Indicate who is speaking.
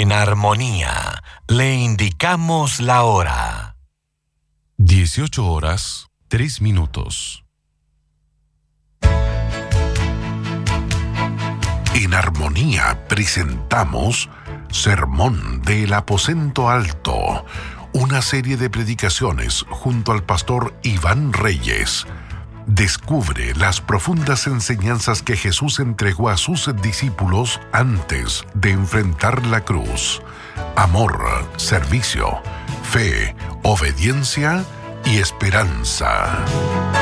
Speaker 1: En armonía, le indicamos la hora.
Speaker 2: 18:03.
Speaker 3: En armonía presentamos Sermón del Aposento Alto, una serie de predicaciones junto al pastor Iván Reyes. Descubre las profundas enseñanzas que Jesús entregó a sus discípulos antes de enfrentar la cruz. Amor, servicio, fe, obediencia y esperanza.